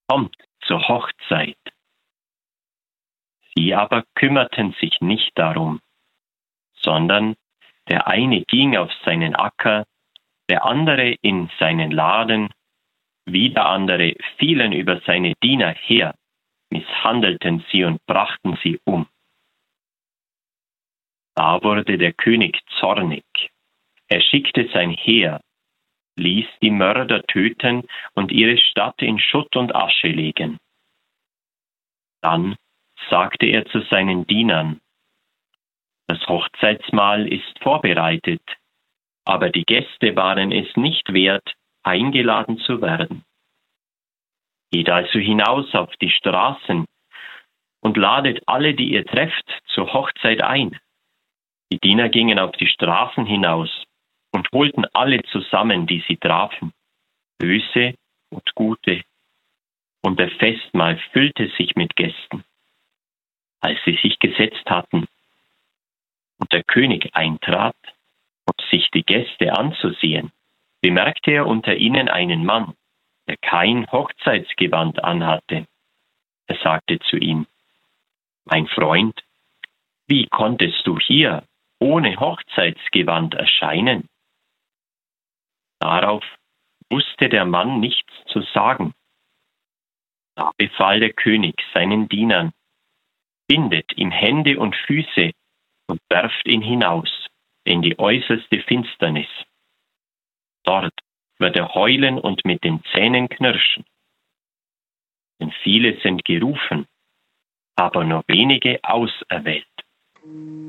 kommt zur Hochzeit. Sie aber kümmerten sich nicht darum, sondern der eine ging auf seinen Acker, der andere in seinen Laden, wieder andere fielen über seine Diener her, misshandelten sie und brachten sie um. Da wurde der König zornig. Er schickte sein Heer, ließ die Mörder töten und ihre Stadt in Schutt und Asche legen. Dann sagte er zu seinen Dienern: Das Hochzeitsmahl ist vorbereitet, aber die Gäste waren es nicht wert, eingeladen zu werden. Geht also hinaus auf die Straßen und ladet alle, die ihr trefft, zur Hochzeit ein. Die Diener gingen auf die Straßen hinaus und holten alle zusammen, die sie trafen, Böse und Gute. Und der Festmahl füllte sich mit Gästen. Als sie sich gesetzt hatten und der König eintrat, um sich die Gäste anzusehen, bemerkte er unter ihnen einen Mann, der kein Hochzeitsgewand anhatte. Er sagte zu ihm: Mein Freund, wie konntest du hier ohne Hochzeitsgewand erscheinen? Darauf wusste der Mann nichts zu sagen. Da befahl der König seinen Dienern: Bindet ihm Hände und Füße und werft ihn hinaus in die äußerste Finsternis. Dort wird er heulen und mit den Zähnen knirschen. Denn viele sind gerufen, aber nur wenige auserwählt.